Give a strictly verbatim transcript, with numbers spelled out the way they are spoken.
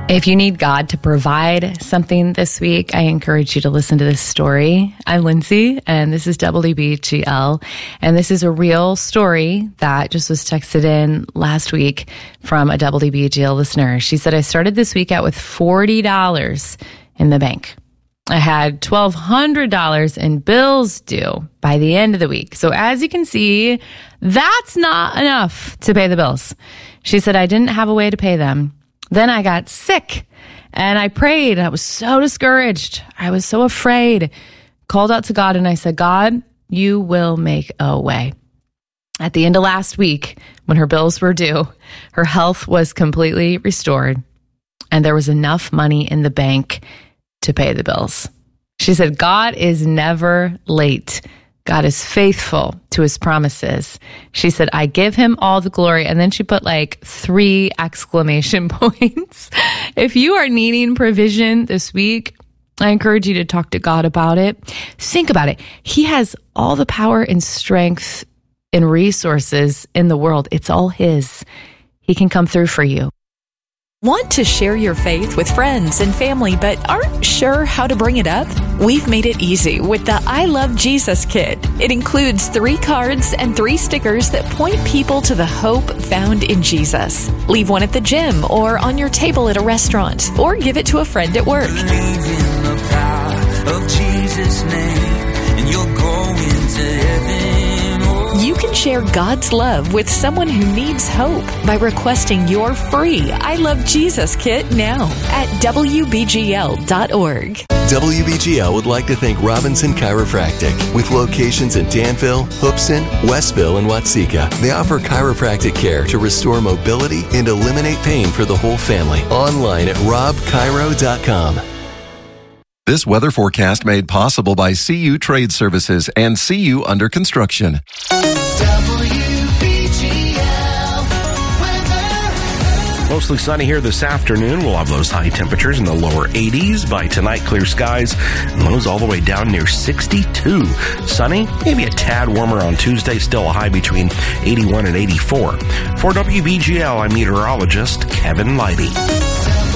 If you need God to provide something this week, I encourage you to listen to this story. I'm Lindsay, and this is W B G L, and this is a real story that just was texted in last week from a W B G L listener. She said, I started this week out with forty dollars in the bank. I had twelve hundred dollars in bills due by the end of the week. So as you can see, that's not enough to pay the bills. She said, I didn't have a way to pay them. Then I got sick and I prayed. I was so discouraged. I was so afraid. Called out to God and I said, God, you will make a way. At the end of last week, when her bills were due, her health was completely restored and there was enough money in the bank to pay the bills. She said, God is never late. God is faithful to his promises. She said, I give him all the glory. And then she put like three exclamation points. If you are needing provision this week, I encourage you to talk to God about it. Think about it. He has all the power and strength and resources in the world. It's all his. He can come through for you. Want to share your faith with friends and family, but aren't sure how to bring it up? We've made it easy with the I Love Jesus Kit. It includes three cards and three stickers that point people to the hope found in Jesus. Leave one at the gym or on your table at a restaurant, or give it to a friend at work. Believe in the power of Jesus' name, and you'll go into heaven. You can share God's love with someone who needs hope by requesting your free I Love Jesus Kit now at W B G L dot org. W B G L would like to thank Robinson Chiropractic. With locations in Danville, Hoopson, Westville, and Watseka, they offer chiropractic care to restore mobility and eliminate pain for the whole family. Online at rob chiro dot com. This weather forecast made possible by C U Trade Services and C U Under Construction. Mostly sunny here this afternoon. We'll have those high temperatures in the lower eighties. By tonight, clear skies, and lows all the way down near sixty-two. Sunny, maybe a tad warmer on Tuesday, still a high between eighty-one and eighty-four. For W B G L, I'm meteorologist Kevin Leiby.